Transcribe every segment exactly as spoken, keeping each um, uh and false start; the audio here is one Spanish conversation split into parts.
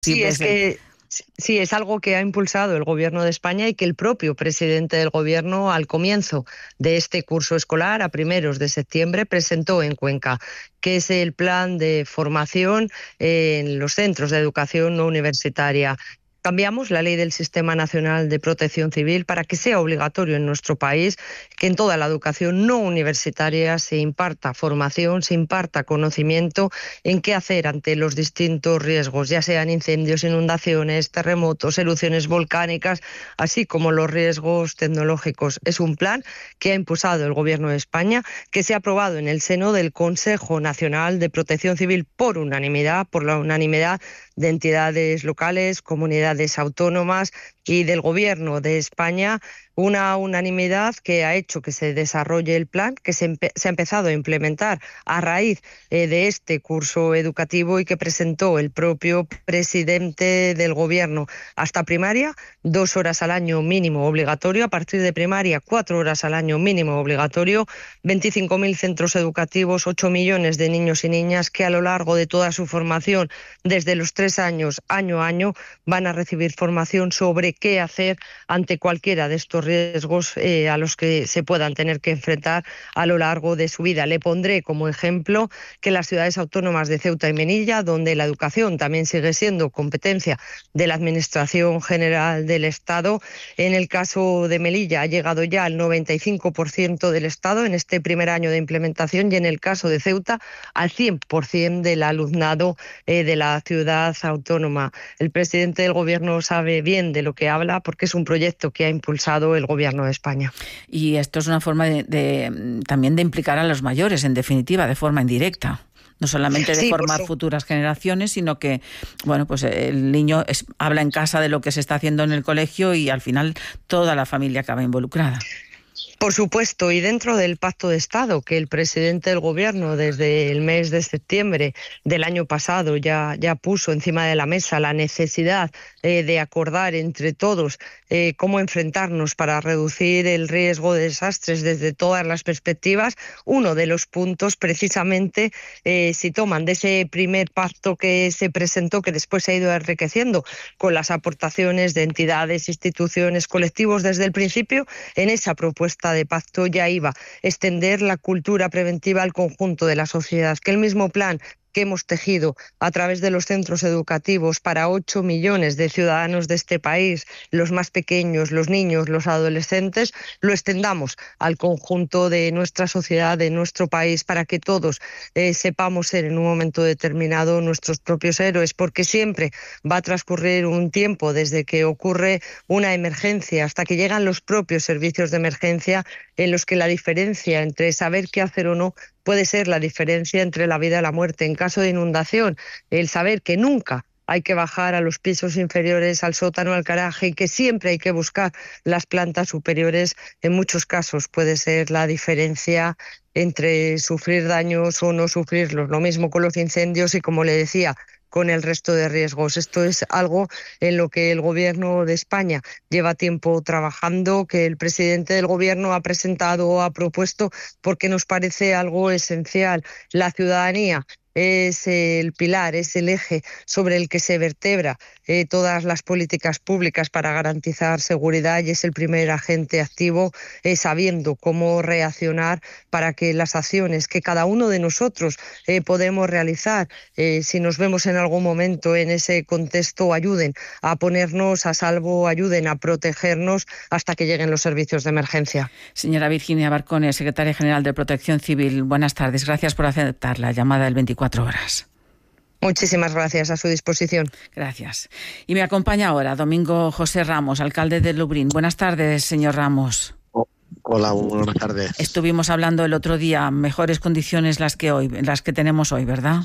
Sí, es que sí, es algo que ha impulsado el Gobierno de España y que el propio presidente del Gobierno, al comienzo de este curso escolar, a primeros de septiembre, presentó en Cuenca, que es el plan de formación en los centros de educación no universitaria. Cambiamos la ley del Sistema Nacional de Protección Civil para que sea obligatorio en nuestro país que en toda la educación no universitaria se imparta formación, se imparta conocimiento en qué hacer ante los distintos riesgos, ya sean incendios, inundaciones, terremotos, erupciones volcánicas, así como los riesgos tecnológicos. Es un plan que ha impulsado el Gobierno de España, que se ha aprobado en el seno del Consejo Nacional de Protección Civil por unanimidad, por la unanimidad de entidades locales, comunidades autónomas y del Gobierno de España, una unanimidad que ha hecho que se desarrolle el plan, que se, empe se ha empezado a implementar a raíz eh, de este curso educativo y que presentó el propio presidente del Gobierno. Hasta primaria, dos horas al año mínimo obligatorio, a partir de primaria, cuatro horas al año mínimo obligatorio, veinticinco mil centros educativos, ocho millones de niños y niñas que a lo largo de toda su formación, desde los tres años, año a año, van a recibir formación sobre qué hacer ante cualquiera de estos riesgos eh, a los que se puedan tener que enfrentar a lo largo de su vida. Le pondré como ejemplo que las ciudades autónomas de Ceuta y Melilla, donde la educación también sigue siendo competencia de la Administración General del Estado, en el caso de Melilla ha llegado ya al noventa y cinco por ciento del Estado en este primer año de implementación y en el caso de Ceuta al cien por ciento del alumnado eh, de la ciudad autónoma. El presidente del Gobierno sabe bien de lo que habla porque es un proyecto que ha impulsado el Gobierno de España. Y esto es una forma de, de también de implicar a los mayores, en definitiva, de forma indirecta. No solamente de sí, formar pues, futuras generaciones, sino que, bueno, pues el niño es, habla en casa de lo que se está haciendo en el colegio y al final toda la familia acaba involucrada. Por supuesto, y dentro del Pacto de Estado que el presidente del Gobierno desde el mes de septiembre del año pasado ya, ya puso encima de la mesa la necesidad eh, de acordar entre todos eh, cómo enfrentarnos para reducir el riesgo de desastres desde todas las perspectivas, uno de los puntos precisamente eh, si toman de ese primer pacto que se presentó, que después se ha ido enriqueciendo con las aportaciones de entidades, instituciones, colectivos desde el principio, en esa propuesta de pacto ya iba extender la cultura preventiva al conjunto de la sociedad, que el mismo plan que hemos tejido a través de los centros educativos para ocho millones de ciudadanos de este país, los más pequeños, los niños, los adolescentes, lo extendamos al conjunto de nuestra sociedad, de nuestro país, para que todos eh, sepamos ser en un momento determinado nuestros propios héroes, porque siempre va a transcurrir un tiempo desde que ocurre una emergencia hasta que llegan los propios servicios de emergencia, en los que la diferencia entre saber qué hacer o no puede ser la diferencia entre la vida y la muerte. En caso de inundación, el saber que nunca hay que bajar a los pisos inferiores, al sótano, al garaje, y que siempre hay que buscar las plantas superiores, en muchos casos puede ser la diferencia entre sufrir daños o no sufrirlos. Lo mismo con los incendios y, como le decía, con el resto de riesgos. Esto es algo en lo que el Gobierno de España lleva tiempo trabajando, que el presidente del Gobierno ha presentado o ha propuesto, porque nos parece algo esencial. La ciudadanía es el pilar, es el eje sobre el que se vertebra eh, todas las políticas públicas para garantizar seguridad, y es el primer agente activo eh, sabiendo cómo reaccionar para que las acciones que cada uno de nosotros eh, podemos realizar, eh, si nos vemos en algún momento en ese contexto, ayuden a ponernos a salvo, ayuden a protegernos hasta que lleguen los servicios de emergencia. Señora Virginia Barcone, secretaria general de Protección Civil, buenas tardes. Gracias por aceptar la llamada del veinticuatro horas. Muchísimas gracias, a su disposición. Gracias. Y me acompaña ahora Domingo José Ramos, alcalde de Lublin. Buenas tardes, señor Ramos. Oh, hola, buenas tardes. Estuvimos hablando el otro día, mejores condiciones las que hoy, las que tenemos hoy, ¿verdad?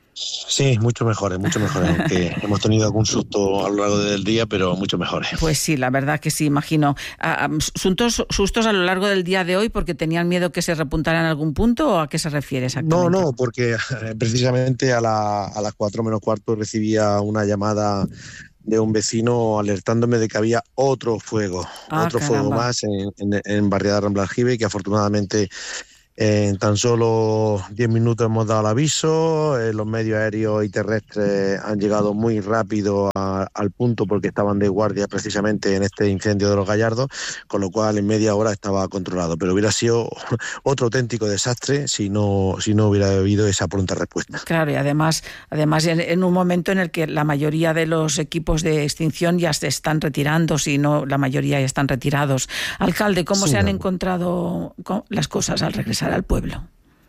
Sí, mucho mejores, mucho mejores. Aunque hemos tenido algún susto a lo largo del día, pero mucho mejores. Pues sí, la verdad que sí, imagino. ¿Sustos, sustos a lo largo del día de hoy porque tenían miedo que se repuntara en algún punto, o a qué se refiere exactamente? No, no, porque precisamente a, la, a las cuatro menos cuarto recibía una llamada de un vecino alertándome de que había otro fuego, ah, otro caramba. fuego más en, en, en Barriada Rambla Aljibe, que afortunadamente En tan solo diez minutos hemos dado el aviso, eh, los medios aéreos y terrestres han llegado muy rápido a, al punto porque estaban de guardia precisamente en este incendio de Los Gallardos, con lo cual en media hora estaba controlado. Pero hubiera sido otro auténtico desastre si no, si no hubiera habido esa pronta respuesta. Claro, y además, además en, en un momento en el que la mayoría de los equipos de extinción ya se están retirando, si no la mayoría ya están retirados. Alcalde, ¿cómo sí, se han no. encontrado las cosas al regresar al pueblo?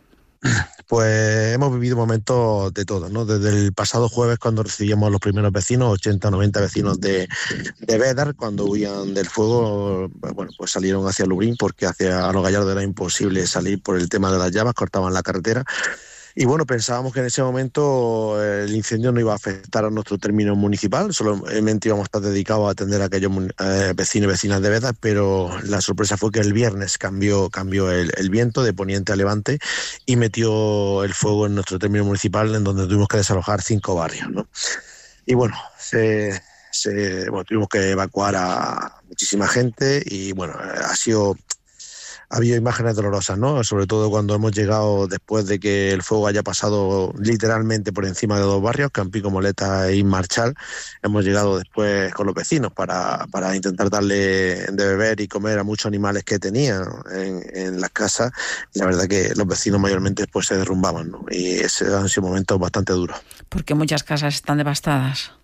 Pues hemos vivido momentos de todo, ¿no? Desde el pasado jueves, cuando recibíamos a los primeros vecinos, ochenta o noventa vecinos de, de Bédar, cuando huían del fuego, bueno, pues salieron hacia Lurín porque hacia Los Gallardos era imposible salir por el tema de las llamas, cortaban la carretera. Y bueno, pensábamos que en ese momento el incendio no iba a afectar a nuestro término municipal, solamente íbamos a estar dedicados a atender a aquellos eh, vecinos y vecinas de Bédar, pero la sorpresa fue que el viernes cambió, cambió el, el viento de poniente a levante y metió el fuego en nuestro término municipal, en donde tuvimos que desalojar cinco barrios, ¿no? Y bueno, se, se, bueno tuvimos que evacuar a muchísima gente y bueno, ha sido... Ha habido imágenes dolorosas, ¿no? Sobre todo cuando hemos llegado después de que el fuego haya pasado literalmente por encima de dos barrios, Campico, Moleta e Marchal. Hemos llegado después con los vecinos para, para intentar darle de beber y comer a muchos animales que tenían en, en las casas. Y la verdad que los vecinos mayormente después se derrumbaban, ¿no? Y ese han sido momentos bastante duros. Porque muchas casas están devastadas.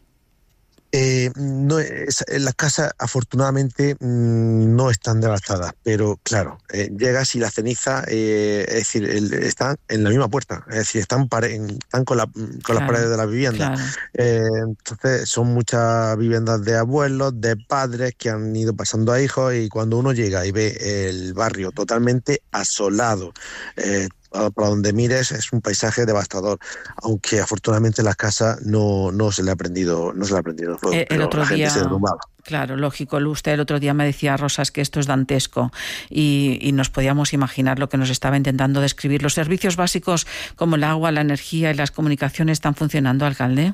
Eh, no, es, las casas afortunadamente mmm, no están devastadas, pero claro, eh, llegas y la ceniza, eh, es decir, el, están en la misma puerta, es decir, están, pare, están con, la, con claro, las paredes de la vivienda. Claro. Eh, entonces son muchas viviendas de abuelos, de padres que han ido pasando a hijos, y cuando uno llega y ve el barrio totalmente asolado, eh, para donde mires es un paisaje devastador, aunque afortunadamente las casas no, no se le ha prendido, no se le ha prendido fuego, el, el otro la gente día... se derrumbaba. Claro, lógico. Usted el otro día me decía, Rosas, que esto es dantesco y, y nos podíamos imaginar lo que nos estaba intentando describir. ¿Los servicios básicos como el agua, la energía y las comunicaciones están funcionando, alcalde?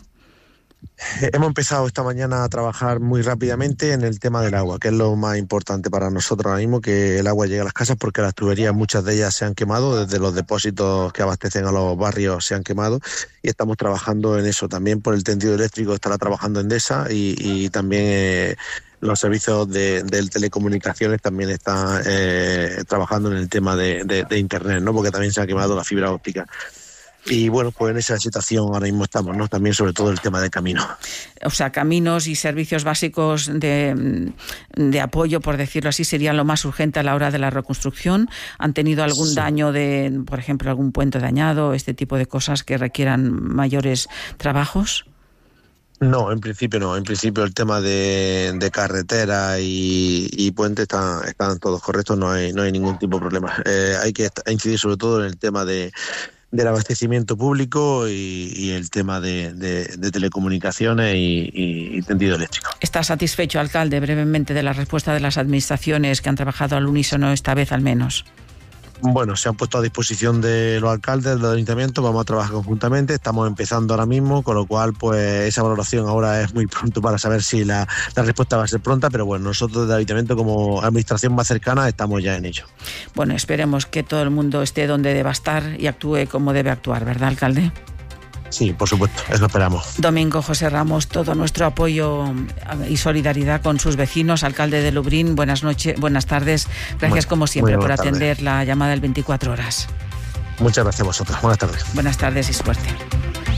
Hemos empezado esta mañana a trabajar muy rápidamente en el tema del agua, que es lo más importante para nosotros ahora mismo, que el agua llegue a las casas, porque las tuberías, muchas de ellas se han quemado, desde los depósitos que abastecen a los barrios se han quemado, y estamos trabajando en eso. También por el tendido eléctrico estará trabajando Endesa, y, y también eh, los servicios de, de telecomunicaciones también están eh, trabajando en el tema de, de, de internet, ¿no? Porque también se ha quemado la fibra óptica. Y bueno, pues en esa situación ahora mismo estamos, ¿no? También sobre todo el tema de caminos. O sea, caminos y servicios básicos de, de apoyo, por decirlo así, serían lo más urgente a la hora de la reconstrucción. ¿Han tenido algún sí. daño de, por ejemplo, algún puente dañado, este tipo de cosas que requieran mayores trabajos? No, en principio no. En principio el tema de, de carretera y, y puentes están, están todos correctos, no hay, no hay ningún tipo de problema. Eh, hay que incidir sobre todo en el tema de del abastecimiento público y, y el tema de, de, de telecomunicaciones y, y, y tendido eléctrico. ¿Está satisfecho, alcalde, brevemente, de la respuesta de las administraciones que han trabajado al unísono esta vez al menos? Bueno, se han puesto a disposición de los alcaldes, del ayuntamiento, vamos a trabajar conjuntamente, estamos empezando ahora mismo, con lo cual pues esa valoración ahora es muy pronto para saber si la, la respuesta va a ser pronta, pero bueno, nosotros del ayuntamiento como administración más cercana estamos ya en ello. Bueno, esperemos que todo el mundo esté donde deba estar y actúe como debe actuar, ¿verdad, alcalde? Sí, por supuesto, eso esperamos. Domingo José Ramos, todo nuestro apoyo y solidaridad con sus vecinos. Alcalde de Lurín, buenas noches, buenas tardes. Gracias bueno, como siempre por atender tardes. La llamada del veinticuatro horas. Muchas gracias a vosotros. Buenas tardes. Buenas tardes y suerte.